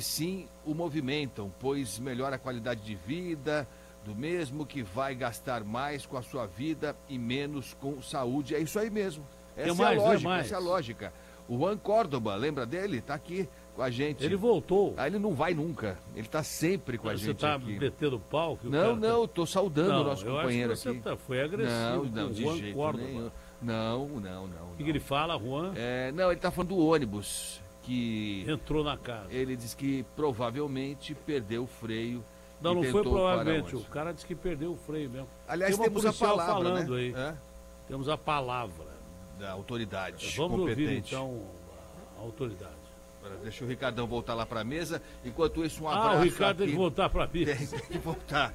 sim o movimentam, pois melhora a qualidade de vida do mesmo, que vai gastar mais com a sua vida e menos com saúde. É isso aí mesmo. Essa é a lógica. O Juan Córdoba, lembra dele? Tá aqui com a gente. Ele voltou. Ele não vai nunca. Ele tá sempre com a gente aqui. Você tá metendo pau? Não, tô saudando o nosso companheiro aqui. Você foi agressivo. Não, de jeito Córdoba. nenhum. Não. O que ele fala, Juan? Não, ele tá falando do ônibus que... entrou na casa. Ele diz que provavelmente perdeu o freio. Não foi provavelmente. O cara disse que perdeu o freio mesmo. Aliás, temos a palavra, falando, né? aí. Temos a palavra da autoridade Vamos competente. Ouvir, então, a autoridade. Deixa o Ricardão voltar lá para a mesa. Enquanto isso, um abraço. O Ricardo tem que voltar para a mesa. Tem que voltar.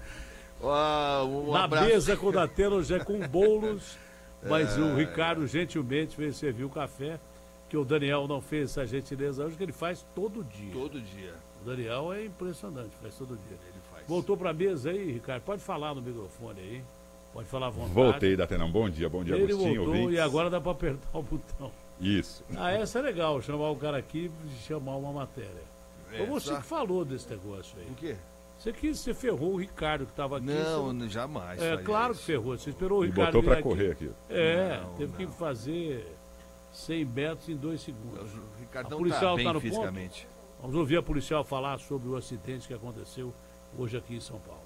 Na abraço. Mesa com o Datena hoje é com bolos, mas o Ricardo gentilmente veio servir o café, que o Daniel não fez essa gentileza hoje, que ele faz todo dia. Todo dia. O Daniel é impressionante, faz todo dia. Ele faz. Voltou para a mesa aí, Ricardo? Pode falar no microfone aí. Pode falar à vontade. Voltei, Datena. Bom dia, Ele Agostinho. voltou ouvintes. e agora dá para apertar o botão. Isso. Essa é legal, chamar o cara aqui e chamar uma matéria. Foi você que falou desse negócio aí. O quê? Você ferrou o Ricardo que estava aqui. Não, jamais. Claro que ferrou. Você esperou o Me Ricardo botou vir para aqui. correr aqui. Teve que fazer 100 metros em 2 segundos. O Ricardão a policial tá bem no fisicamente. Ponto? Vamos ouvir a policial falar sobre o acidente que aconteceu hoje aqui em São Paulo.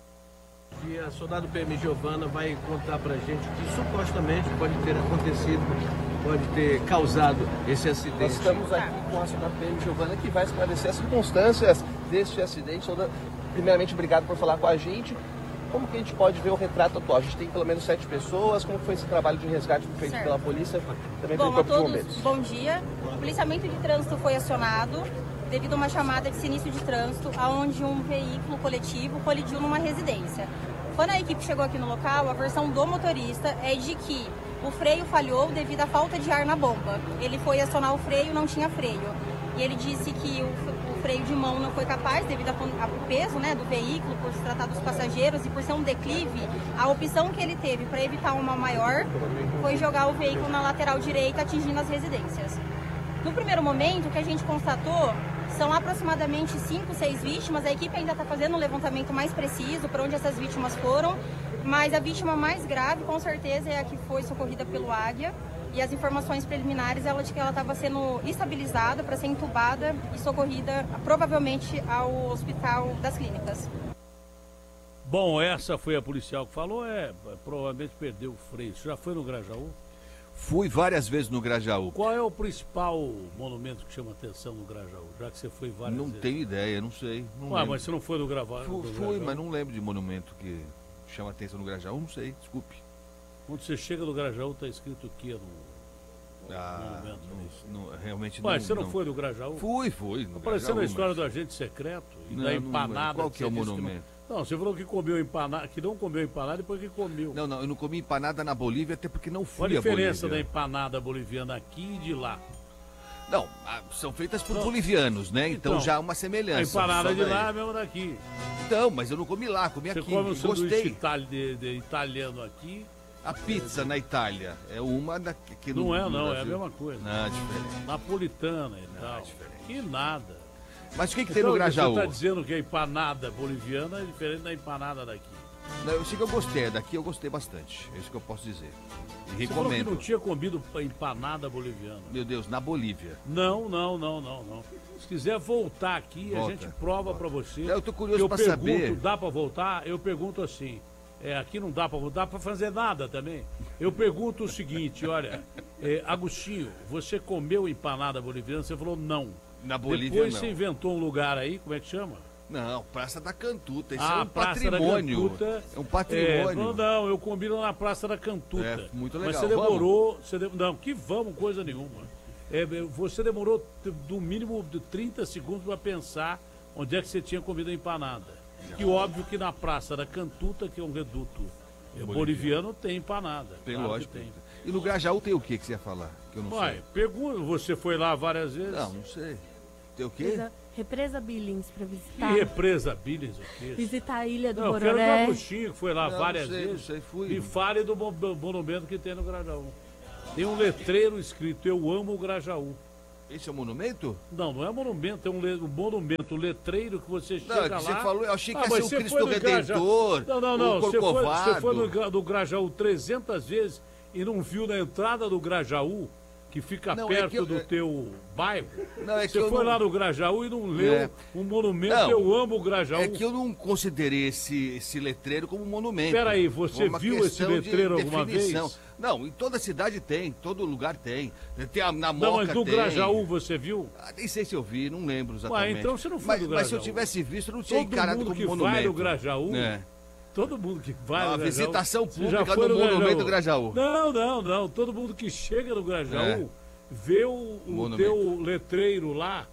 E a soldado PM Giovana vai contar pra gente o que supostamente pode ter acontecido, pode ter causado esse acidente. Nós estamos aqui com a soldado PM Giovana, que vai esclarecer as circunstâncias deste acidente. Primeiramente, obrigado por falar com a gente. Como que a gente pode ver o retrato atual? A gente tem pelo menos 7 pessoas. Como foi esse trabalho de resgate feito pela polícia, também pelo Corpo de Bombeiros? Bom dia. O policiamento de trânsito foi acionado devido a uma chamada de sinistro de trânsito, onde um veículo coletivo colidiu numa residência. Quando a equipe chegou aqui no local, a versão do motorista é de que o freio falhou devido à falta de ar na bomba. Ele foi acionar o freio, não tinha freio. E ele disse que o freio de mão não foi capaz, devido ao peso, né, do veículo, por se tratar dos passageiros e por ser um declive. A opção que ele teve para evitar um mal maior foi jogar o veículo na lateral direita, atingindo as residências. No primeiro momento, o que a gente constatou são aproximadamente 5, 6 vítimas. A equipe ainda está fazendo um levantamento mais preciso para onde essas vítimas foram, mas a vítima mais grave, com certeza, é a que foi socorrida pelo Águia. E as informações preliminares, ela de que ela estava sendo estabilizada para ser entubada e socorrida, provavelmente, ao Hospital das Clínicas. Bom, essa foi a policial que falou, provavelmente perdeu o freio. Você já foi no Grajaú? Fui várias vezes no Grajaú. Qual é o principal monumento que chama atenção no Grajaú, já que você foi várias vezes? Não tenho ideia, não sei. Mas você não foi no Grajaú? Fui, mas não lembro de monumento que chama atenção no Grajaú, não sei, desculpe. Quando você chega no Grajaú, está escrito o que no monumento? Realmente não. Mas você não foi no Grajaú? Fui. Aparecendo a história do agente secreto e da empanada. Qual que é o monumento? Não, você falou que comeu empanada, que não comeu empanada depois que comeu. Não, eu não comi empanada na Bolívia, até porque não fui à Bolívia. Qual a diferença da Bolívia? empanada boliviana aqui e de lá? Não, são feitas por bolivianos, né? Então já há uma semelhança. A empanada de lá é a mesma daqui. Então, mas eu não comi lá, comi aqui. Você come um sanduíche de italiano aqui. A pizza na Itália é uma que não é a mesma coisa. Não, é diferente. Napolitana e tal. É diferente. Que nada. Mas o que tem no Grajaú? Você está dizendo que a empanada boliviana é diferente da empanada daqui. Não, eu sei que eu gostei, daqui eu gostei bastante. É isso que eu posso dizer. E você recomendo. Falou que não tinha comido empanada boliviana. Meu Deus, na Bolívia. Não. Se quiser voltar aqui, a gente prova para você. Eu tô curioso para saber. Dá para voltar? Eu pergunto assim. Aqui não dá para voltar para fazer nada também. Eu pergunto o seguinte, olha, Agostinho, você comeu empanada boliviana? Você falou não. Na Bolívia Depois não. você inventou um lugar aí, como é que chama? Não, Praça da Cantuta, isso é um Praça patrimônio. Da Cantuta, é um patrimônio. Não, eu combino na Praça da Cantuta. É, muito legal. Mas você demorou... Não, que vamos, coisa nenhuma. Você demorou, no mínimo, de 30 segundos para pensar onde é que você tinha comido a empanada. E óbvio que na Praça da Cantuta, que é um reduto boliviano, tem empanada. Tem, claro lógico. Tem. E no Grajaú tem o que você ia falar? Que eu não sei. Pergunta, você foi lá várias vezes? Não sei. Tem o quê? Represa Billings para visitar. Que represa Billings? O quê? Visitar a Ilha do Bororé. Eu quero ver o Agostinho, que foi lá várias vezes. Não sei, fui. Me fale do monumento que tem no Grajaú. Tem um letreiro escrito, eu amo o Grajaú. Esse é o monumento? Não, não é monumento, é um monumento, um letreiro que você chega lá... Você falou, eu achei que ia mas ser o Cristo Redentor, Não, o você Corcovado. foi no Grajaú 300 vezes e não viu na entrada do Grajaú, que fica perto do teu bairro? Não, é que você foi lá no Grajaú e não leu um monumento, Eu Amo o Grajaú. É que eu não considerei esse letreiro como um monumento. Peraí, você viu esse letreiro alguma vez? Não, em toda cidade tem, todo lugar tem. Na Moca não, mas no tem. Grajaú você viu? Nem sei se eu vi, não lembro exatamente. Então você não foi do Grajaú. Mas se eu tivesse visto, eu não tinha encarado como monumento. Todo mundo que vai no Grajaú... Todo mundo que vai no Grajaú... visitação pública no monumento do Grajaú. Não. Todo mundo que chega no Grajaú vê o teu letreiro lá.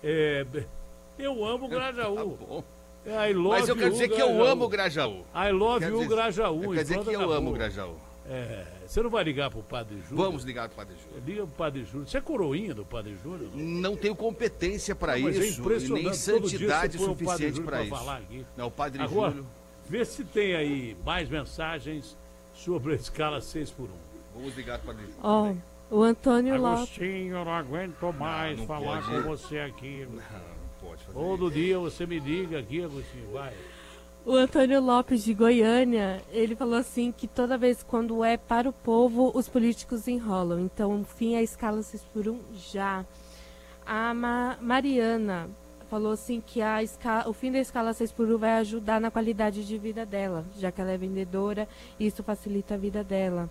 Eu amo o Grajaú. Tá bom. Mas eu quero dizer que eu amo o Grajaú. I love you, Grajaú. Quer dizer que eu amo o Grajaú. Você não vai ligar pro Padre Júlio? Vamos ligar pro Padre Júlio. Liga pro Padre Júlio. Você é coroinha do Padre Júlio? Não tenho competência para isso. Mas é impressionante. E nem santidade suficiente para isso. Falar aqui. Não, o Padre Agora, Júlio. Vê se tem aí mais mensagens sobre a escala 6x1. Vamos ligar pro Padre Júlio. O Antônio Lopes. Agostinho, eu não aguento mais falar com você aqui. Não pode fazer Todo dia você me liga aqui, Agostinho, vai. O Antônio Lopes de Goiânia, ele falou assim que toda vez quando é para o povo, os políticos enrolam. Então, fim a escala 6x1 já. A Mariana falou assim que o fim da escala 6x1 vai ajudar na qualidade de vida dela, já que ela é vendedora e isso facilita a vida dela.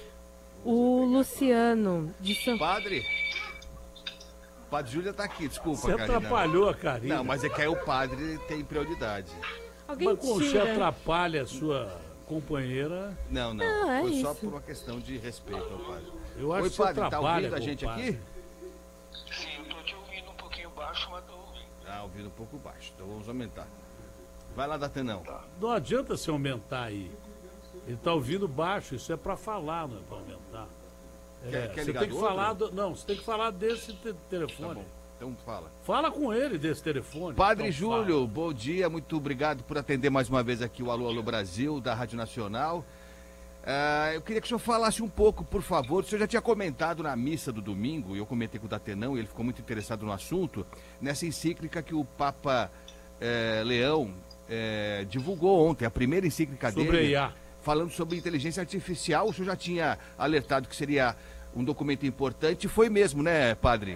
O Luciano de São... Padre Júlia está aqui, desculpa, Você Karina. atrapalhou a Karina. Não, mas é que aí o padre tem prioridade. Mas como você atrapalha a sua companheira... Não, é foi isso. só por uma questão de respeito ao padre. Eu acho Oi, que padre, você tá atrapalha ouvindo a gente aqui? Sim, eu tô te ouvindo um pouquinho baixo, mas tô ouvindo. Ouvindo um pouco baixo, então vamos aumentar. Vai lá, Datenão. Não adianta você aumentar aí. Ele tá ouvindo baixo, isso é para falar, não é para aumentar. Quer você tem que falar você tem que falar desse telefone. Tá bom, então fala. Fala com ele desse telefone. Padre então Júlio, bom dia, muito obrigado por atender mais uma vez aqui o Alô Alô Brasil, da Rádio Nacional. Eu queria que o senhor falasse um pouco, por favor. O senhor já tinha comentado na missa do domingo, e eu comentei com o Datenão, e ele ficou muito interessado no assunto, nessa encíclica que o Papa Leão divulgou ontem, a primeira encíclica dele, falando sobre inteligência artificial. O senhor já tinha alertado que seria um documento importante, foi mesmo, né, padre?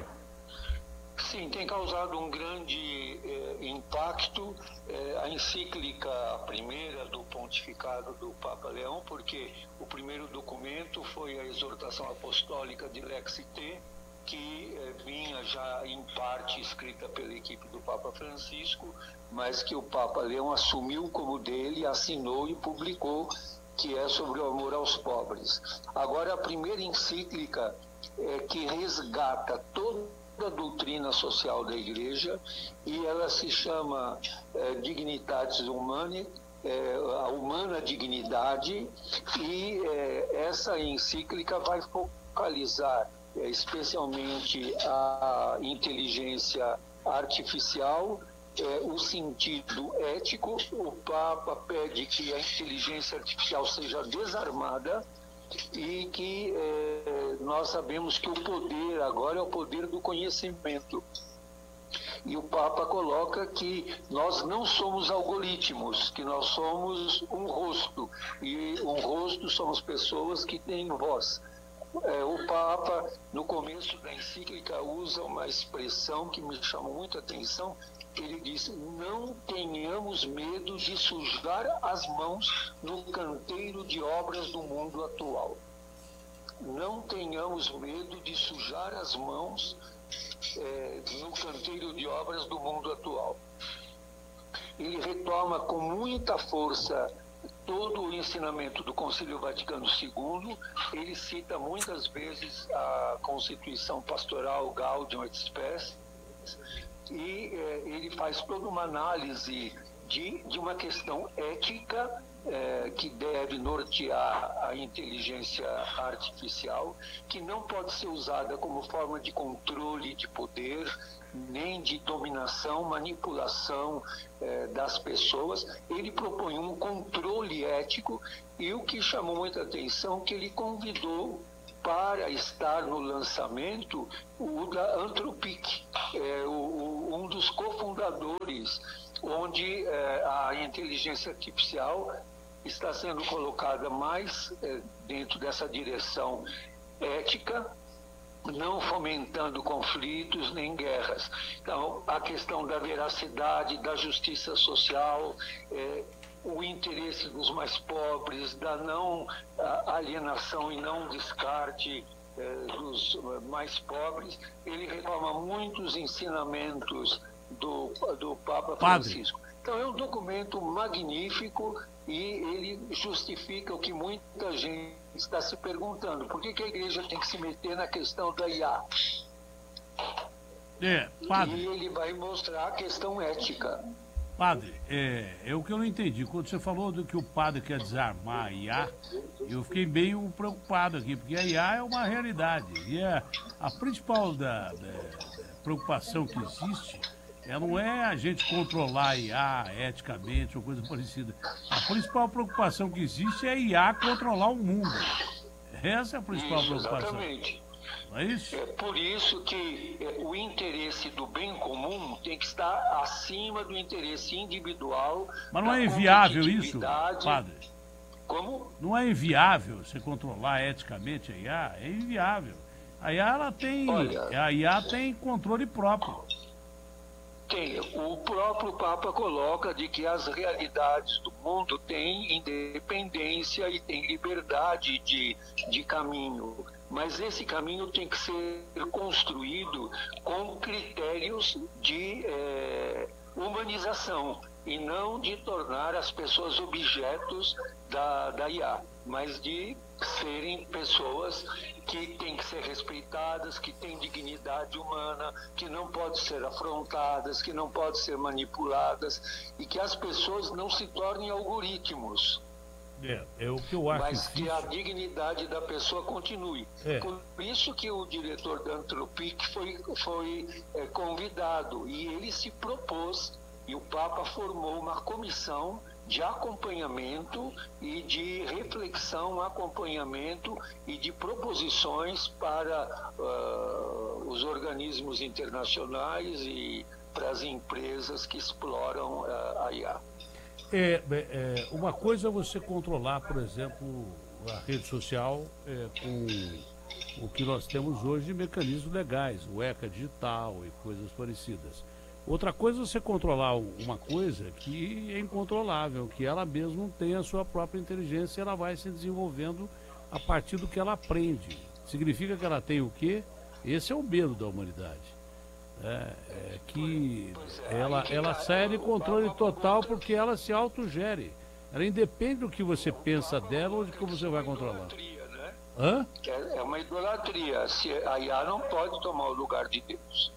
Sim, tem causado um grande impacto a encíclica primeira do pontificado do Papa Leão, porque o primeiro documento foi a exortação apostólica de Lex Ite, que vinha já em parte escrita pela equipe do Papa Francisco, mas que o Papa Leão assumiu como dele, assinou e publicou, que é sobre o amor aos pobres. Agora, a primeira encíclica que resgata toda a doutrina social da Igreja, e ela se chama Dignitatis Humanae, a humana dignidade, e essa encíclica vai focalizar especialmente a inteligência artificial, o sentido ético. O Papa pede que a inteligência artificial seja desarmada e que nós sabemos que o poder agora é o poder do conhecimento. E o Papa coloca que nós não somos algoritmos, que nós somos um rosto, e um rosto somos pessoas que têm voz. O Papa, no começo da encíclica, usa uma expressão que me chamou muita atenção. Ele diz: não tenhamos medo de sujar as mãos no canteiro de obras do mundo atual. Não tenhamos medo de sujar as mãos no canteiro de obras do mundo atual. Ele retoma com muita força todo o ensinamento do Concílio Vaticano II. Ele cita muitas vezes a Constituição Pastoral Gaudium et Spes, e ele faz toda uma análise de uma questão ética que deve nortear a inteligência artificial, que não pode ser usada como forma de controle de poder, nem de dominação, manipulação das pessoas. Ele propõe um controle ético, e o que chamou muita atenção é que ele convidou para estar no lançamento o da Anthropic, um dos cofundadores, onde a inteligência artificial está sendo colocada mais dentro dessa direção ética, não fomentando conflitos nem guerras. Então, a questão da veracidade, da justiça social, o interesse dos mais pobres, da não alienação e não descarte dos mais pobres, ele retoma muitos ensinamentos do Papa Francisco. Então, é um documento magnífico e ele justifica o que muita gente está se perguntando. Por que a igreja tem que se meter na questão da IA? Padre. E ele vai mostrar a questão ética. Padre, o que eu não entendi. Quando você falou do que o padre quer desarmar a IA, eu fiquei meio preocupado aqui, porque a IA é uma realidade. E a principal da preocupação que existe não é a gente controlar a IA eticamente ou coisa parecida. A principal preocupação que existe é a IA controlar o mundo. Essa é a principal preocupação. Exatamente. Não é isso? É por isso que o interesse do bem comum tem que estar acima do interesse individual. Mas não é inviável isso, padre? Como? Não é inviável você controlar eticamente a IA? É inviável. A IA tem controle próprio. Tem. O próprio Papa coloca de que as realidades do mundo têm independência e têm liberdade de caminho. Mas esse caminho tem que ser construído com critérios de humanização e não de tornar as pessoas objetos da IA, mas de serem pessoas que têm que ser respeitadas, que têm dignidade humana, que não podem ser afrontadas, que não podem ser manipuladas e que as pessoas não se tornem algoritmos. É o que eu acho. Mas que a dignidade da pessoa continue. Por isso que o diretor da Anthropic foi convidado e ele se propôs, e o Papa formou uma comissão de acompanhamento e de reflexão, acompanhamento e de proposições para os organismos internacionais e para as empresas que exploram a IA. Uma coisa é você controlar, por exemplo, a rede social com o que nós temos hoje de mecanismos legais, o ECA digital e coisas parecidas. Outra coisa é você controlar uma coisa que é incontrolável, que ela mesma tem a sua própria inteligência e ela vai se desenvolvendo a partir do que ela aprende. Significa que ela tem o quê? Esse é o medo da humanidade. Que ela sai de controle total porque ela se autogere. Ela independe do que você pensa dela ou de como você vai controlar. É uma idolatria. A IA não pode tomar o lugar de Deus.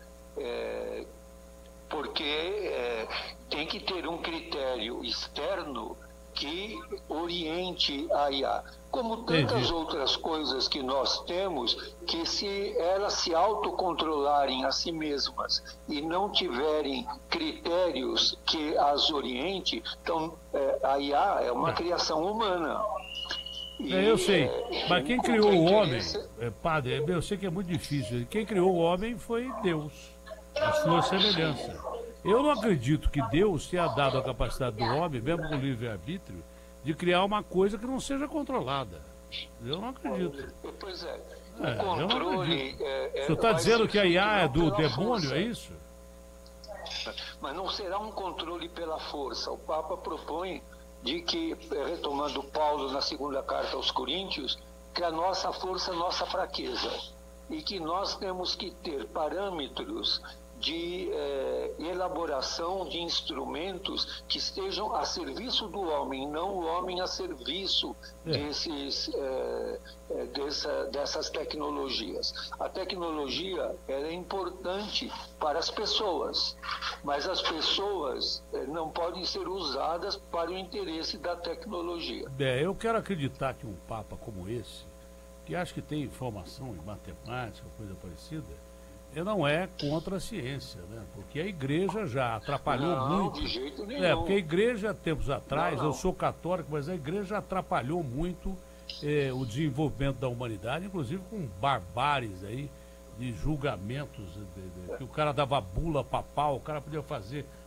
Porque tem que ter um critério externo que oriente a IA. Como tantas outras coisas que nós temos, que se elas se autocontrolarem a si mesmas e não tiverem critérios que as oriente, então a IA é uma criação humana. Eu sei, mas quem criou o homem, padre, eu sei que é muito difícil, quem criou o homem foi Deus, a sua semelhança. Eu não acredito que Deus tenha dado a capacidade do homem, mesmo com o livre-arbítrio, de criar uma coisa que não seja controlada. Eu não acredito. Pois é. Eu não acredito. O senhor está dizendo que a IA é do demônio, é isso? Mas não será um controle pela força. O Papa propõe de que, retomando Paulo na segunda carta aos Coríntios, que a nossa força é a nossa fraqueza. E que nós temos que ter parâmetros de elaboração de instrumentos que estejam a serviço do homem, não o homem a serviço dessas tecnologias. A tecnologia é importante para as pessoas, mas as pessoas não podem ser usadas para o interesse da tecnologia. Eu quero acreditar que um Papa como esse, que acho que tem formação em matemática, coisa parecida, não é contra a ciência, né? Porque a igreja já atrapalhou muito. De jeito nenhum. Porque a igreja, tempos atrás, eu sou católico, mas a igreja atrapalhou muito o desenvolvimento da humanidade, inclusive com barbáries aí, de julgamentos, que o cara dava bula papal, o cara podia fazer